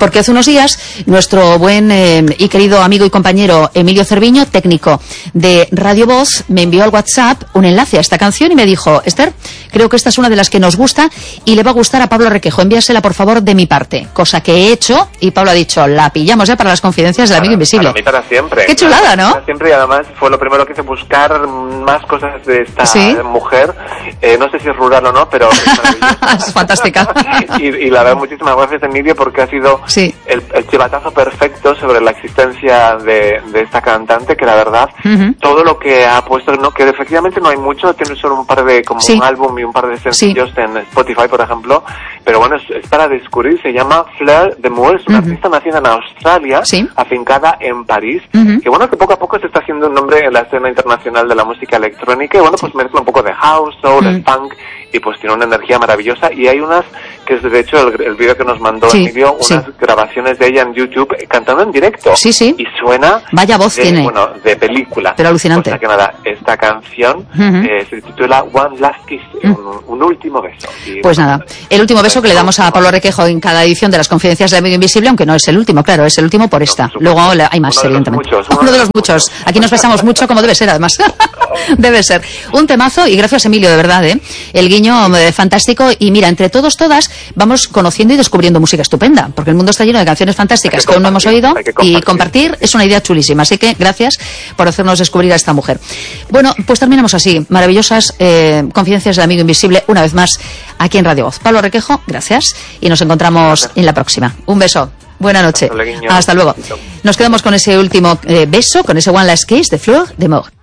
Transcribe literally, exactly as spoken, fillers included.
porque hace unos días nuestro buen eh, y querido amigo y compañero Emilio Cerviño, técnico de Radio Voz, me envió al WhatsApp un enlace a esta canción y me dijo: Esther, creo que esta es una de las que nos gusta y le va a gustar a Pablo Requejo, envíasela por favor de mi parte, cosa que he hecho, y Pablo ha dicho, la pillamos ya para las confidencias del amigo invisible. Para mí, para siempre. Qué chulada, ¿no? Para siempre, y además fue lo primero que hice, buscar más cosas de esta ¿Sí? mujer. Eh, no sé si es rural o no, pero es maravillosa. Es fantástica. y, y la verdad, muchísimas gracias, Emilio, porque ha sido sí. el, el chivatazo perfecto sobre la existencia de, de esta cantante, que la verdad, uh-huh. todo lo que ha puesto, no, que efectivamente no hay mucho, tiene solo un par de, como sí. un álbum y un par de sencillos sí. en Spotify, por ejemplo, pero bueno, es, es para descubrir. Se llama Fleur de Meaux, es una uh-huh. artista nacida en Australia, sí. afincada en París, uh-huh. que bueno, que poco a poco se está haciendo un nombre en la escena internacional de la música electrónica, y bueno, pues sí. mezcla un poco de house, soul, uh-huh. funk, y pues tiene una energía maravillosa, y hay unas, que es de hecho el, el vídeo que nos mandó sí, Emilio, unas sí. grabaciones de ella en YouTube eh, cantando en directo. Sí, sí. Y suena... Vaya voz de, tiene. Bueno, de película. Pero alucinante. O sea que nada, esta canción uh-huh. eh, se titula One Last Kiss, uh-huh. un, un último beso. Y, pues bueno, nada, el último beso que le damos a Pablo Requejo en cada edición de las Confidencias del Amigo Invisible, aunque no es el último, claro, es el último por esta. No, Luego hay más, uno evidentemente. De muchos, uno, uno de los muchos. muchos. Aquí nos besamos mucho, como debe ser, además. Debe ser. Un temazo, y gracias, Emilio, de verdad, ¿eh? El guiño eh, fantástico, y mira, entre todos, todas, vamos conociendo y descubriendo música estupenda, porque el mundo está lleno de canciones fantásticas que, que aún no hemos oído, compartir. y compartir es una idea chulísima, así que gracias por hacernos descubrir a esta mujer. Bueno, pues terminamos así, maravillosas eh, Confidencias del Amigo Invisible, una vez más, aquí en Radio Voz. Pablo Requejo, gracias, y nos encontramos gracias. en la próxima. Un beso. Buena noche. Hasta luego. Nos quedamos con ese último eh, beso, con ese One Last Kiss de Fleur de Meaux.